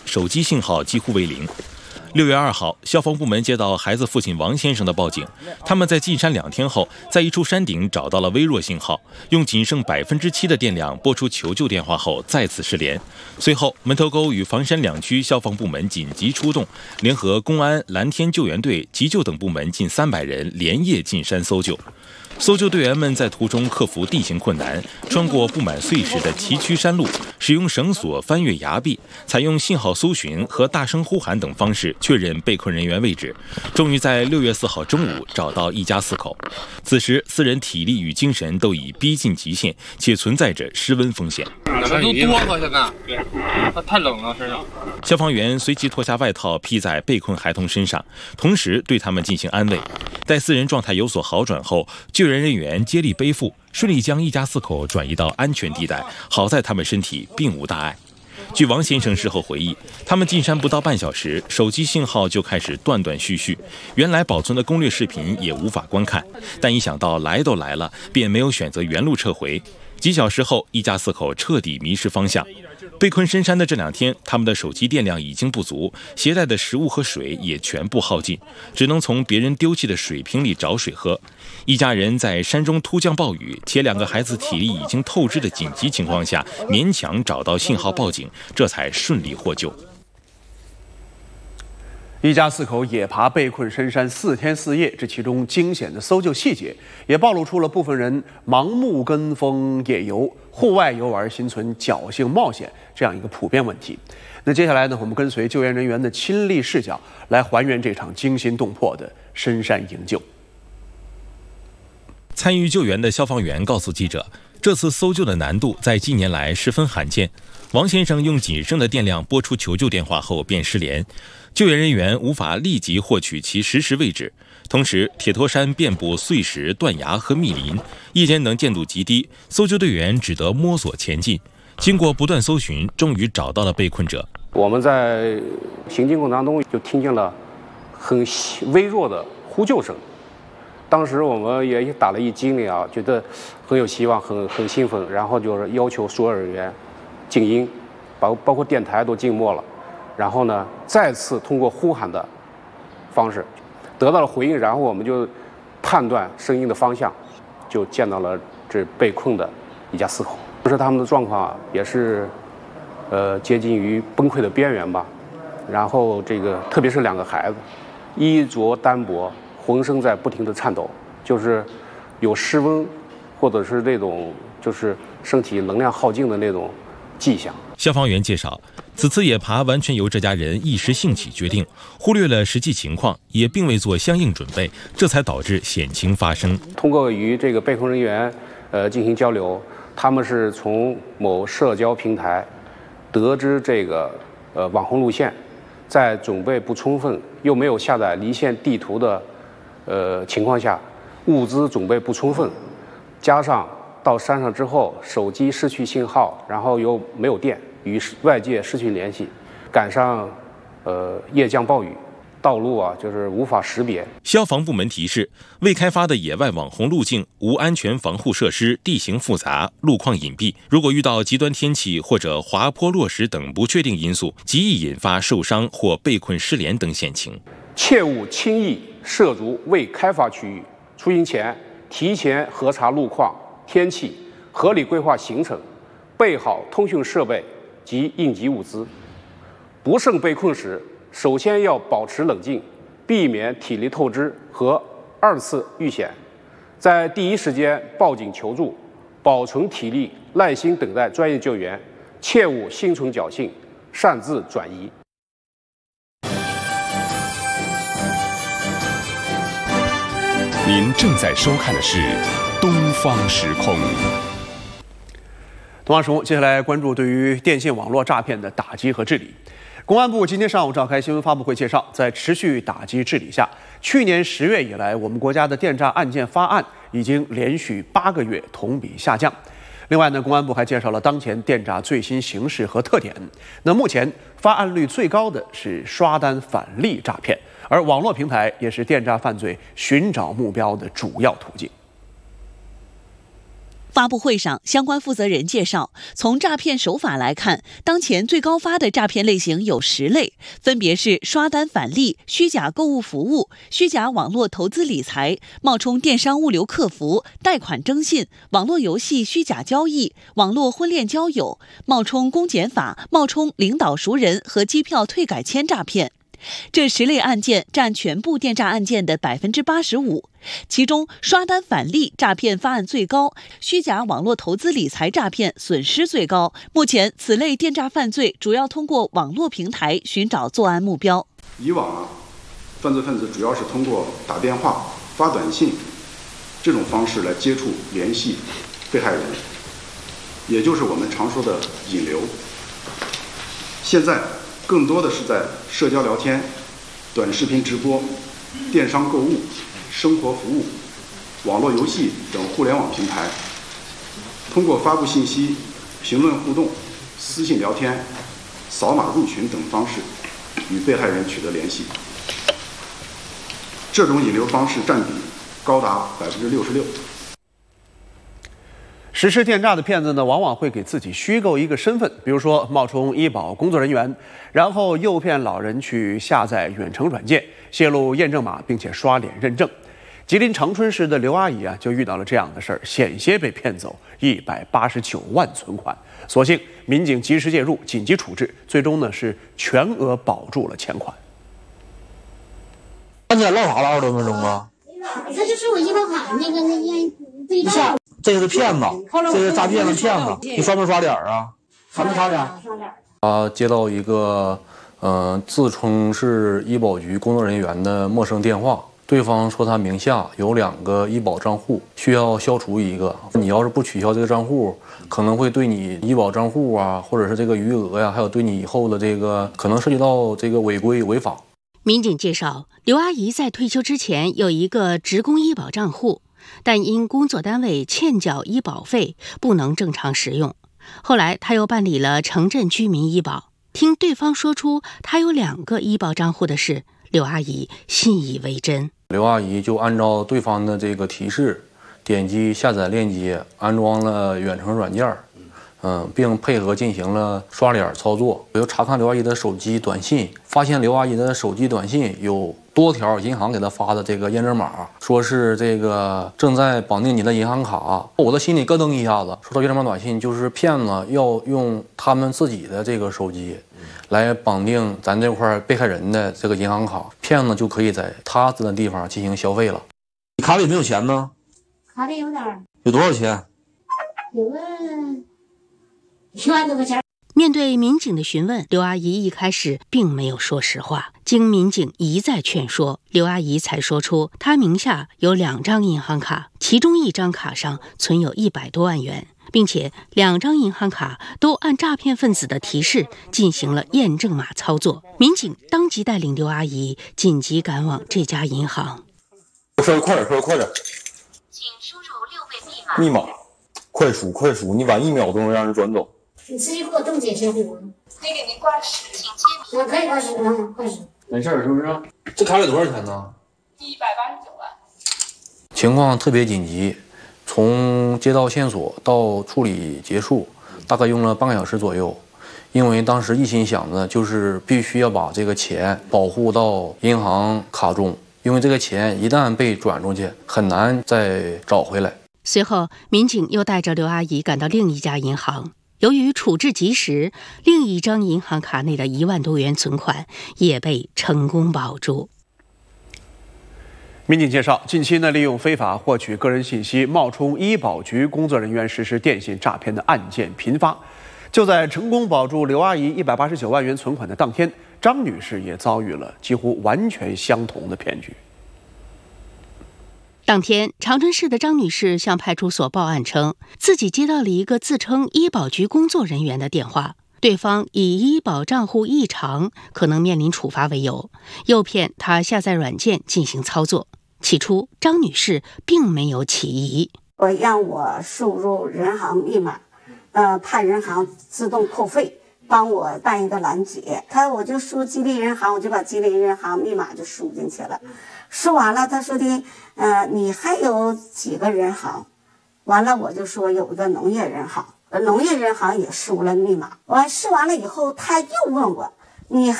手机信号几乎为零。6月2号，消防部门接到孩子父亲王先生的报警，他们在进山2天后，在一处山顶找到了微弱信号，用仅剩7%的电量拨出求救电话后再次失联。随后，门头沟与房山2区消防部门紧急出动，联合公安、蓝天救援队、急救等部门近300人连夜进山搜救。搜救队员们在途中克服地形困难，穿过布满碎石的崎岖山路，使用绳索翻越崖壁，采用信号搜寻和大声呼喊等方式确认被困人员位置，终于在6月4号中午找到一家4口。此时4人体力与精神都已逼近极限，且存在着失温风险。 人都多了，现在对，它太冷了身上。 消防员随即脱下外套披在被困孩童身上，同时对他们进行安慰。待4人状态有所好转后，救援人员接力背负，顺利将一家4口转移到安全地带。好在他们身体并无大碍。据王先生事后回忆，他们进山不到半小时，手机信号就开始断断续续，原来保存的攻略视频也无法观看。但一想到来都来了，便没有选择原路撤回。几小时后，一家4口彻底迷失方向。被困深山的这2天，他们的手机电量已经不足，携带的食物和水也全部耗尽，只能从别人丢弃的水瓶里找水喝。一家人在山中突降暴雨，且2个孩子体力已经透支的紧急情况下，勉强找到信号报警，这才顺利获救。 一家4口野爬被困深山4天4夜，这其中惊险的搜救细节，也暴露出了部分人盲目跟风野游、户外游玩心存侥幸冒险这样一个普遍问题。那接下来呢，我们跟随救援人员的亲历视角，来还原这场惊心动魄的深山营救。 参与救援的消防员告诉记者，这次搜救的难度在近年来十分罕见。王先生用仅剩的电量拨出求救电话后便失联，救援人员无法立即获取其实时位置。同时，铁托山遍布碎石、断崖和密林，夜间能见度极低，搜救队员只得摸索前进。经过不断搜寻，终于找到了被困者。 我们在行进过程当中就听见了很微弱的呼救声，当时我们也打了一激灵啊，觉得很有希望，很兴奋，然后就是要求所有人员静音，包括电台都静默了，然后呢再次通过呼喊的方式得到了回应，然后我们就判断声音的方向，就见到了这被困的一家4口。当时他们的状况也是接近于崩溃的边缘吧，然后这个特别是2个孩子，衣着单薄，浑身在不停地颤抖，就是有失温或者是那种就是身体能量耗尽的那种迹象。 消防员介绍，此次野爬完全由这家人一时兴起决定，忽略了实际情况，也并未做相应准备，这才导致险情发生。 通过与这个被困人员进行交流，他们是从某社交平台得知这个网红路线，在准备不充分又没有下载离线地图的情况下，物资准备不充分，加上到山上之后手机失去信号，然后又没有电，与外界失去联系，赶上夜降暴雨，道路啊就是无法识别。 消防部门提示，未开发的野外网红路径无安全防护设施，地形复杂，路况隐蔽，如果遇到极端天气或者滑坡落石等不确定因素，极易引发受伤或被困失联等险情。 切勿轻易涉足未开发区域，出行前提前核查路况、天气，合理规划行程，备好通讯设备及应急物资。不慎被困时，首先要保持冷静，避免体力透支和2次遇险，在第一时间报警求助，保存体力，耐心等待专业救援，切勿心存侥幸，擅自转移。 您正在收看的是《东方时空》。 东方时空，接下来关注对于电信网络诈骗的打击和治理。公安部今天上午召开新闻发布会，介绍，在持续打击治理下，去年10月以来，我们国家的电诈案件发案已经连续8个月同比下降。另外呢，公安部还介绍了当前电诈最新形势和特点。那目前发案率最高的是刷单返利诈骗，而网络平台也是电诈犯罪寻找目标的主要途径。 发布会上，相关负责人介绍，从诈骗手法来看，当前最高发的诈骗类型有10类，分别是刷单返利、虚假购物服务、虚假网络投资理财、冒充电商物流客服、贷款征信、网络游戏虚假交易、网络婚恋交友、冒充公检法、冒充领导熟人和机票退改签诈骗。这10类案件占全部电诈案件的85%，其中刷单返利诈骗发案最高，虚假网络投资理财诈骗损失最高。目前，此类电诈犯罪主要通过网络平台寻找作案目标。 以往犯罪分子主要是通过打电话、发短信这种方式来接触联系被害人，也就是我们常说的引流。现在更多的是在社交聊天、短视频直播、电商购物、生活服务、网络游戏等互联网平台，通过发布信息、评论互动、私信聊天、扫码入群等方式与被害人取得联系。这种引流方式占比高达66%。 实施电诈的骗子呢，往往会给自己虚构一个身份，比如说冒充医保工作人员，然后诱骗老人去下载远程软件，泄露验证码，并且刷脸认证。吉林长春市的刘阿姨就遇到了这样的事儿，险些被骗走189万存款。所幸民警及时介入，紧急处置，最终呢是全额保住了钱款。 刚才唠啥了20多分钟啊？ 他就是我医保卡那个对照。 这是骗子，这是诈骗的骗子，你刷没刷脸啊？刷没刷脸？ 他接到一个自称是医保局工作人员的陌生电话，对方说他名下有2个医保账户，需要消除一个。你要是不取消这个账户，可能会对你医保账户啊，或者是这个余额呀，还有对你以后的这个可能涉及到这个违规违法。 民警介绍，刘阿姨在退休之前有一个职工医保账户，但因工作单位欠缴医保费，不能正常使用。后来她又办理了城镇居民医保，听对方说出她有2个医保账户的事，刘阿姨信以为真。 刘阿姨就按照对方的这个提示，点击下载链接，安装了远程软件，并配合进行了刷脸操作。我又查看刘阿姨的手机短信，发现刘阿姨的手机短信有多条银行给她发的这个验证码，说是这个正在绑定你的银行卡。我的心里咯噔一下子，收到验证码短信就是骗子要用他们自己的这个手机来绑定咱这块被害人的这个银行卡，骗子就可以在他的地方进行消费了。 你卡里没有钱呢？ 卡里有点。 有多少钱？ 有个1万多块钱。 面对民警的询问，刘阿姨一开始并没有说实话。经民警一再劝说，刘阿姨才说出她名下有2张银行卡，其中1张卡上存有100多万元，并且2张银行卡都按诈骗分子的提示进行了验证码操作。民警当即带领刘阿姨紧急赶往这家银行。 说快点，快点！ 请输入6位密码，快输！你晚1秒钟让人转走。 你自己给我冻结这户，可以给您挂失，请签名。我可以挂失，挂失。 没事是不是？这卡里多少钱呢 ？189万。 情况特别紧急，从接到线索到处理结束，大概用了半个小时左右。因为当时一心想的就是必须要把这个钱保护到银行卡中，因为这个钱一旦被转出去，很难再找回来。 随后，民警又带着刘阿姨赶到另一家银行。由于处置及时，另一张银行卡内的1万多元存款也被成功保住。 民警介绍，近期利用非法获取个人信息，冒充医保局工作人员实施电信诈骗的案件频发。就在成功保住刘阿姨189万元存款的当天，张女士也遭遇了几乎完全相同的骗局。 当天，长春市的张女士向派出所报案称，自己接到了一个自称医保局工作人员的电话，对方以医保账户异常，可能面临处罚为由，诱骗她下载软件进行操作。起初，张女士并没有起疑。 让我输入人行密码，怕人行自动扣费，帮我办一个拦截。我就输吉林人行，我就把吉林人行密码就输进去了。输完了，他说的，你还有几个人行？ 完了我就说有一个农业银行，农业银行也输了密码。完试完了以后，他又问我，你